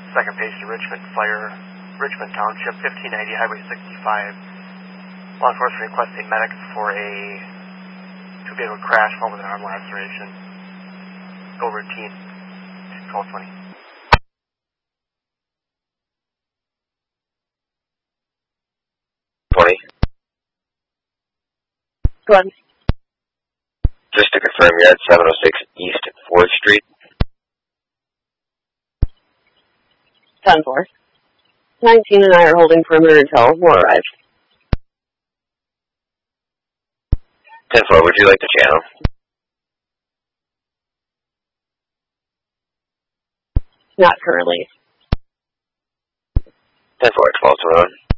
second page to Richmond Fire, Richmond Township, 1590 Highway 65. Law enforcement requesting medics for a two-vehicle crash following an arm laceration. Go routine, 1220. 20. Go ahead. Just to confirm, you're at 706 East 4th Street. 10-4. 19 and I are holding perimeter until more arrives. 10-4, would you like the channel? Not currently. 10-4, 12 to 1.